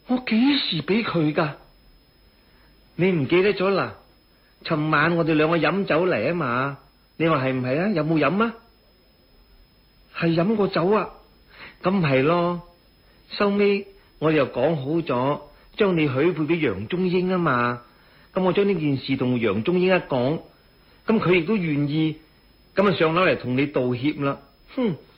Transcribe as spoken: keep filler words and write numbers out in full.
我幾時俾佢噶？你唔記得咗啦？尋晚我哋兩個飲酒嚟啊嘛，你話係唔係啊？有冇飲啊？係飲過酒啊？咁係咯。收尾我哋又講好咗，將你許配俾楊中英啊嘛。咁我將呢件事同楊中英一講，咁佢亦都願意，咁啊上樓嚟同你道歉啦。哼！